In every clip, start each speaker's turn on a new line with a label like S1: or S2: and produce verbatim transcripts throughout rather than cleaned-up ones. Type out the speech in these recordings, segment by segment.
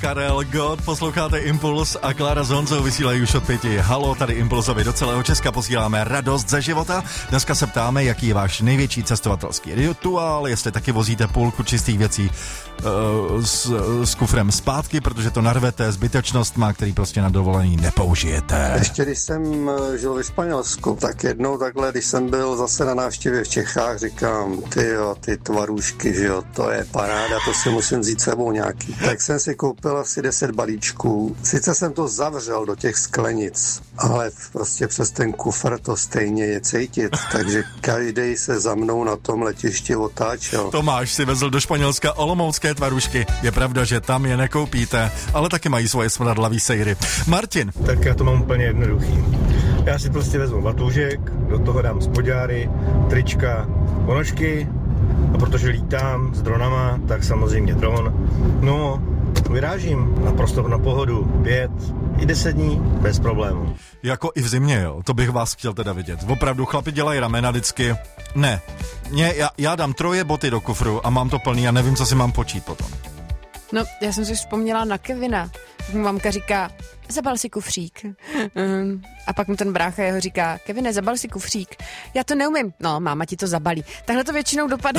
S1: Karel Gott, posloucháte Impuls a Klára s Honzou vysílají už od pěti. Halo, tady Impulsovi do celého Česka posíláme radost ze života. Dneska se ptáme, jaký je váš největší cestovatelský rituál, jestli taky vozíte půlku čistých věcí uh, s, s kufrem zpátky, protože to narvete zbytečnostma, který prostě na dovolení nepoužijete.
S2: Ještě když jsem žil ve Španělsku, tak jednou takhle, když jsem byl zase na návštěvě v Čechách, říkám, ty jo, ty tvarůžky, že jo, to je paráda, to si musím vzít sebou nějaký. Tak jsem si koupil asi deset balíčků. Sice jsem to zavřel do těch sklenic, ale prostě přes ten kufr to stejně je cítit, takže každý se za mnou na tom letišti otáčel.
S1: Tomáš si vezl do Španělska olomoucké tvarůžky. Je pravda, že tam je nekoupíte, ale taky mají svoje smradlavý sejry. Martin.
S3: Tak já to mám úplně jednoduchý. Já si prostě vezmu batůžek, do toho dám spodňáry, trička, ponožky a protože lítám s dronama, tak samozřejmě dron. No, vyrážím naprosto na pohodu, pět i deset dní, bez problémů.
S1: Jako i v zimě, jo, to bych vás chtěl teda vidět. Opravdu, chlapi dělají ramena vždycky. Ne, mě, já, já dám troje boty do kufru a mám to plný a nevím, co si mám počít potom.
S4: No, já jsem si vzpomněla na Kevina. Mamka říká, zabal si kufřík. Um, a pak mu ten brácha jeho říká, Kevine, zabal si kufřík. Já to neumím. No, máma ti to zabalí. Takhle to většinou dopadá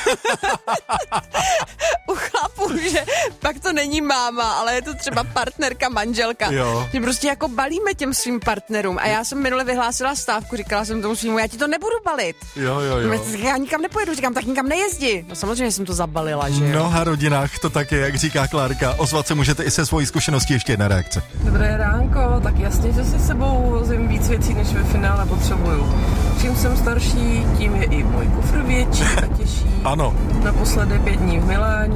S4: u chlapů, že pak to není máma, ale je to třeba partnerka, manželka.
S1: Jo.
S4: Že prostě jako balíme těm svým partnerům. A já jsem minule vyhlásila stávku, říkala jsem tomu svýmu, já ti to nebudu balit.
S1: Jo, jo, jo.
S4: Já nikam nepojedu, říkám, tak nikam nejezdi. No samozřejmě jsem to zabalila, že jo.
S1: V mnoha rodinách to tak je, jak říká Klárka. Ozvat se můžete i se svojí zkušeností. Ještě jedna reakce.
S5: Dobré ránko, tak jasně, že si sebou vozím víc věcí, než ve finále potřebuju. Čím jsem starší, tím je i můj kufr větší a těžší.
S1: Ano.
S5: Naposledy pět dní v Miláně.